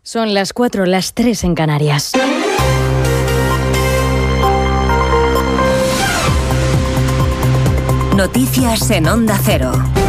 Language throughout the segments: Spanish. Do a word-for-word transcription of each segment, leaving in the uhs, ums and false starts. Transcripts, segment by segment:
Son las cuatro, las tres en Canarias. Noticias en Onda Cero.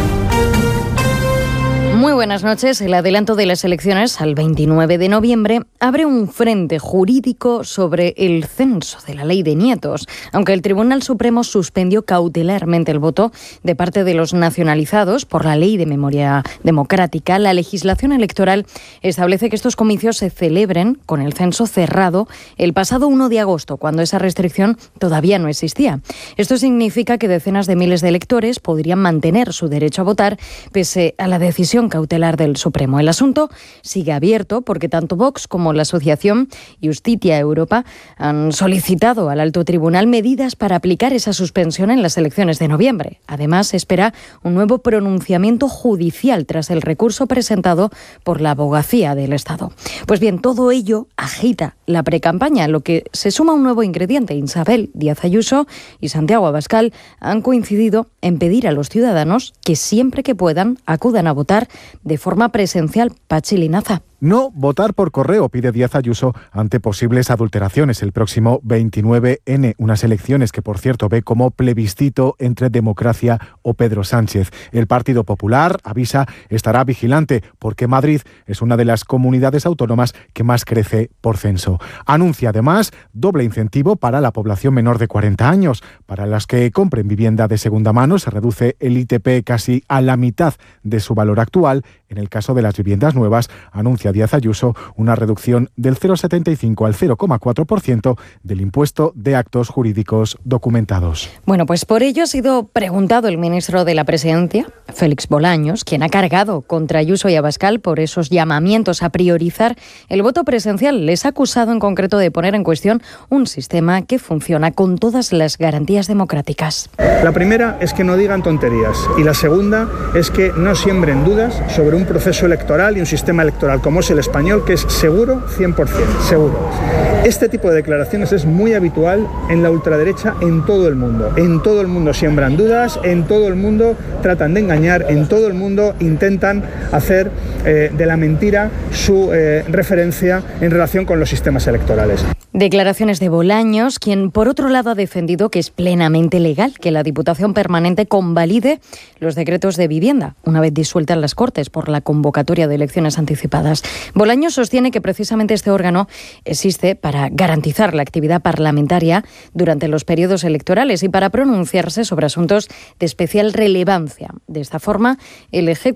Muy buenas noches. El adelanto de las elecciones al veintinueve de noviembre abre un frente jurídico sobre el censo de la ley de nietos. Aunque el Tribunal Supremo suspendió cautelarmente el voto de parte de los nacionalizados por la Ley de Memoria Democrática, la legislación electoral establece que estos comicios se celebren con el censo cerrado el pasado uno de agosto, cuando esa restricción todavía no existía. Esto significa que decenas de miles de electores podrían mantener su derecho a votar pese a la decisión cautelar del Supremo. El asunto sigue abierto porque tanto Vox como la asociación Justitia Europa han solicitado al alto tribunal medidas para aplicar esa suspensión en las elecciones de noviembre. Además, se espera un nuevo pronunciamiento judicial tras el recurso presentado por la Abogacía del Estado. Pues bien, todo ello agita la precampaña, a lo que se suma un nuevo ingrediente. Isabel Díaz Ayuso y Santiago Abascal han coincidido en pedir a los ciudadanos que siempre que puedan acudan a votar de forma presencial. Pachi Linaza. No votar por correo, pide Díaz Ayuso, ante posibles adulteraciones el próximo veintinueve ene, unas elecciones que, por cierto, ve como plebiscito entre Democracia o Pedro Sánchez. El Partido Popular, avisa, estará vigilante porque Madrid es una de las comunidades autónomas que más crece por censo. Anuncia además doble incentivo para la población menor de cuarenta años. Para las que compren vivienda de segunda mano se reduce el i te pe casi a la mitad de su valor actual. En el caso de las viviendas nuevas, anuncia Díaz Ayuso una reducción del cero coma setenta y cinco al cero coma cuatro por ciento del impuesto de actos jurídicos documentados. Bueno, pues por ello ha sido preguntado el ministro de la Presidencia, Félix Bolaños, quien ha cargado contra Ayuso y Abascal por esos llamamientos a priorizar el voto presencial. Les ha acusado en concreto de poner en cuestión un sistema que funciona con todas las garantías democráticas. La primera es que no digan tonterías y la segunda es que no siembren dudas sobre un proceso electoral y un sistema electoral como es el español, que es seguro cien por ciento, seguro. Este tipo de declaraciones es muy habitual en la ultraderecha en todo el mundo. En todo el mundo siembran dudas, en todo el mundo tratan de engañar, en todo el mundo intentan hacer eh, de la mentira su eh, referencia en relación con los sistemas electorales. Declaraciones de Bolaños, quien por otro lado ha defendido que es plenamente legal que la Diputación Permanente convalide los decretos de vivienda, una vez disueltas las Cortes por la convocatoria de elecciones anticipadas. Bolaños sostiene que precisamente este órgano existe para garantizar la actividad parlamentaria durante los periodos electorales y para pronunciarse sobre asuntos de especial relevancia. De esta forma, el Ejecutivo